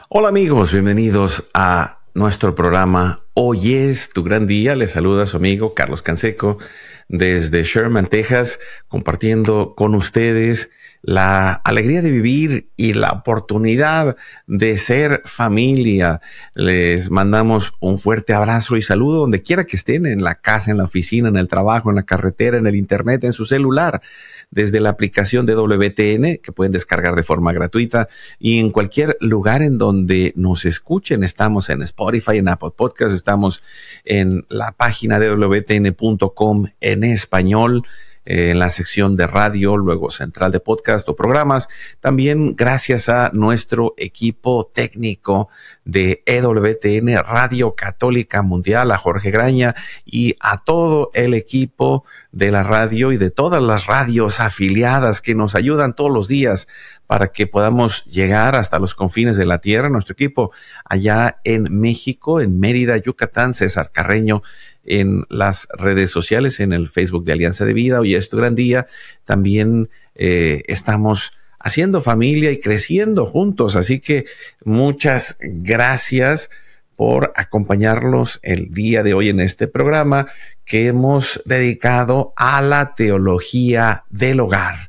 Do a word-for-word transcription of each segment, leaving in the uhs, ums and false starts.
Hola amigos, bienvenidos a nuestro programa Hoy es tu gran día. Les saluda su amigo Carlos Canseco desde Sherman, Texas, compartiendo con ustedes la alegría de vivir y la oportunidad de ser familia. Les mandamos un fuerte abrazo y saludo donde quiera que estén, en la casa, en la oficina, en el trabajo, en la carretera, en el internet, en su celular, desde la aplicación de W T N que pueden descargar de forma gratuita y en cualquier lugar en donde nos escuchen. Estamos en Spotify, en Apple Podcasts, estamos en la página de W T N punto com en español, eh, en la sección de radio, luego central de podcast o programas. También gracias a nuestro equipo técnico de E W T N Radio Católica Mundial, a Jorge Graña y a todo el equipo de la radio y de todas las radios afiliadas que nos ayudan todos los días para que podamos llegar hasta los confines de la tierra. Nuestro equipo allá en México, en Mérida, Yucatán, César Carreño, en las redes sociales, en el Facebook de Alianza de Vida, Hoy es tu gran día. También eh, estamos haciendo familia y creciendo juntos, así que muchas gracias por acompañarnos el día de hoy en este programa que hemos dedicado a la teología del hogar.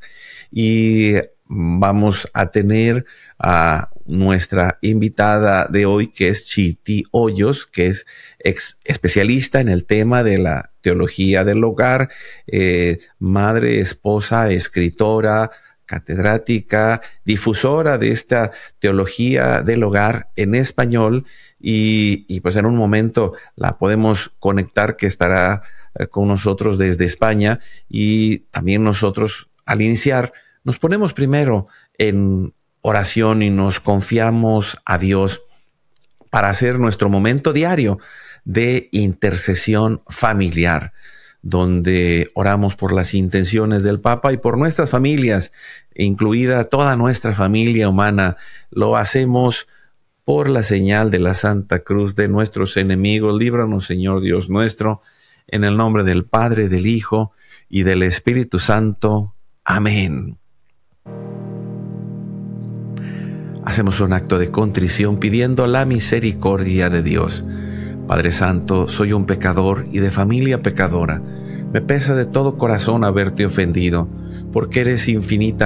Y vamos a tener a nuestra invitada de hoy, que es Chiti Hoyos, que es ex especialista en el tema de la teología del hogar, eh, madre, esposa, escritora, catedrática, difusora de esta teología del hogar en español. Y, y pues en un momento la podemos conectar, que estará eh, con nosotros desde España. Y también nosotros, al iniciar, nos ponemos primero en oración y nos confiamos a Dios para hacer nuestro momento diario de intercesión familiar, donde oramos por las intenciones del Papa y por nuestras familias, incluida toda nuestra familia humana. Lo hacemos por la señal de la Santa Cruz de nuestros enemigos. Líbranos, Señor Dios nuestro, en el nombre del Padre, del Hijo y del Espíritu Santo. Amén. Hacemos un acto de contrición pidiendo la misericordia de Dios. Padre Santo, soy un pecador y de familia pecadora. Me pesa de todo corazón haberte ofendido, porque eres infinita